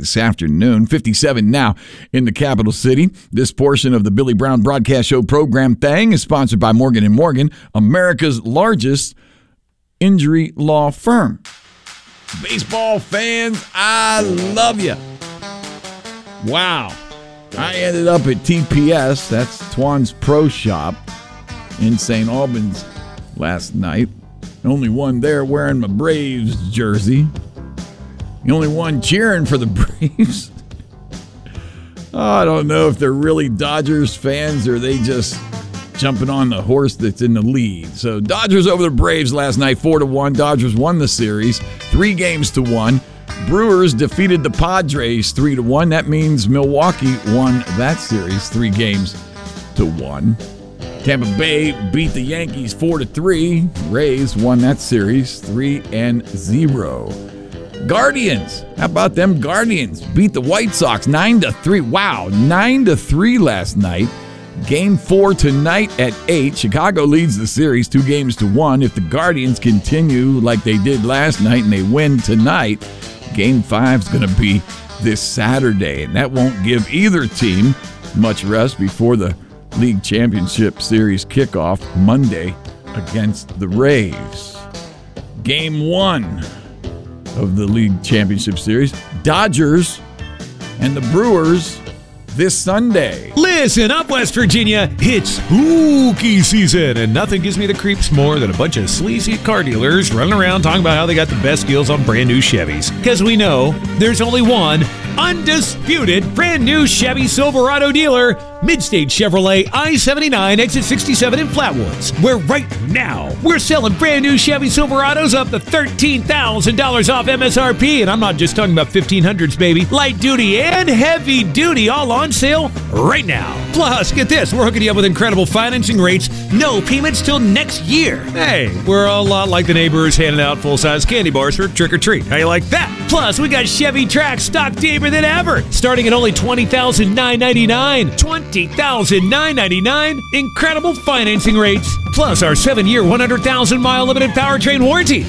this afternoon. 57 now in the capital city. This portion of the Billy Brown Broadcast Show program thing is sponsored by Morgan & Morgan, America's largest injury law firm. Baseball fans, I love you. Wow. I ended up at TPS, that's Twan's Pro Shop in St. Albans last night. The only one there wearing my Braves jersey. The only one cheering for the Braves. I don't know if they're really Dodgers fans or they just jumping on the horse that's in the lead. So Dodgers over the Braves last night, 4-1. Dodgers won the series, 3-1. Brewers defeated the Padres 3-1. That means Milwaukee won that series 3-1. Tampa Bay beat the Yankees 4-3. Rays won that series 3-0. Guardians, how about them Guardians? Beat the White Sox 9-3. Wow, 9-3 last night. Game 4 tonight at 8. Chicago leads the series 2-1. If the Guardians continue like they did last night and they win tonight, Game 5 is going to be this Saturday, and that won't give either team much rest before the League Championship Series kickoff Monday against the Rays. Game 1 of the League Championship Series, Dodgers and the Brewers this Sunday. Listen up, West Virginia. It's spooky season, and nothing gives me the creeps more than a bunch of sleazy car dealers running around talking about how they got the best deals on brand new Chevys. Because we know there's only one undisputed brand new Chevy Silverado dealer, Midstate Chevrolet I-79 exit 67 in Flatwoods, where right now we're selling brand new Chevy Silverados up to $13,000 off MSRP, and I'm not just talking about 1500s, baby. Light duty and heavy duty all on sale right now. Plus, get this, we're hooking you up with incredible financing rates, no payments till next year. Hey, we're a lot like the neighbors handing out full-size candy bars for trick-or-treat. How you like that? Plus, we got Chevy Trax stocked deeper than ever, starting at only $20,999. $20,999. Incredible financing rates. Plus, our 7-year, 100,000-mile limited powertrain warranty.